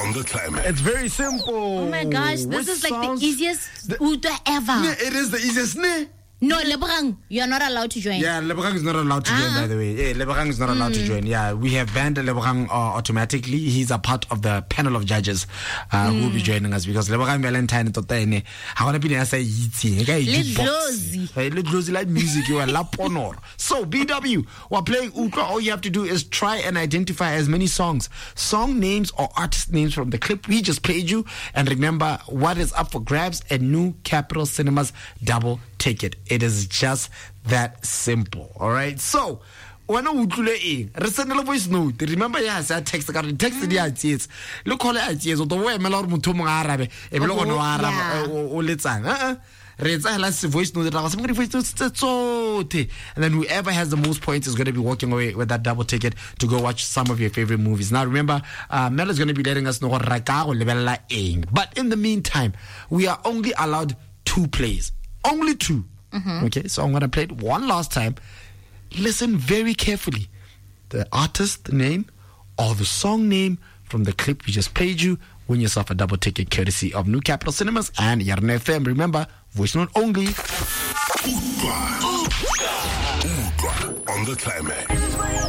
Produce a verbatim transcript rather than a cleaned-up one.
on the Climax. It's very simple. Oh my gosh, this Which is like songs- the easiest The- Uta ever. Ne, it is the easiest. Ne? No, Lebrang, you're not allowed to join. Yeah, Lebrang is not allowed to join, Ah. by the way. Yeah, Lebrang is not allowed to join. Yeah, we have banned Lebrang uh, automatically. He's a part of the panel of judges uh, who will be joining us because Lebrang Valentine Totene. I want to be say Lidlozi. Lidlozi like music. You are la ponor. So B W, while playing Ukra, all you have to do is try and identify as many songs, song names or artist names from the clip we just played you. And remember, what is up for grabs? A new Capital Cinemas double ticket. It is just that simple. All right. So when we play, send a voice note. Remember, yes, I text the text the ideas. Look, all the ideas. Or the way Melor Mutum Arabe, a block on Arab or let's say, let's voice note. Somebody voice note. And then whoever has the most points is going to be walking away with that double ticket to go watch some of your favorite movies. Now, remember, uh, Mel is going to be letting us know what Raka or Lebella aim. But in the meantime, we are only allowed two plays. Only two. Mm-hmm. Okay, so I'm going to play it one last time. Listen very carefully. The artist name or the song name from the clip we just played you. Win yourself a double ticket courtesy of New Capital Cinemas and Yarn F M. Remember, voice note only. Ukra. Ukra. On the Climax.